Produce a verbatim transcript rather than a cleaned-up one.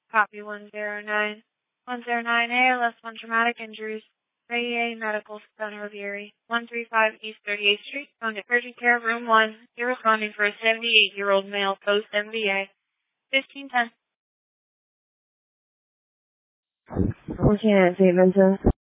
Copy one zero nine. one zero nine A L S one traumatic injuries. Ray A Medical Center of Erie. one three five East thirty-eighth Street. Phone at urgent care room one. You're responding for a seventy-eight-year-old male post-M V A. fifteen ten. 风险这一分钟。